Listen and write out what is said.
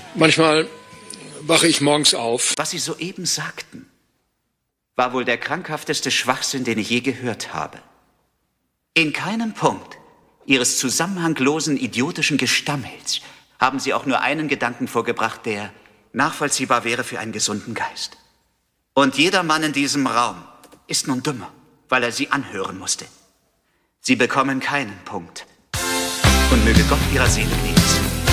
Manchmal wache ich morgens auf. Was Sie soeben sagten, war wohl der krankhafteste Schwachsinn, den ich je gehört habe. In keinem Punkt Ihres zusammenhanglosen, idiotischen Gestammels haben Sie auch nur einen Gedanken vorgebracht, der nachvollziehbar wäre für einen gesunden Geist. Und jeder Mann in diesem Raum ist nun dümmer, weil er Sie anhören musste. Sie bekommen keinen Punkt. Und möge Gott Ihrer Seele gnädig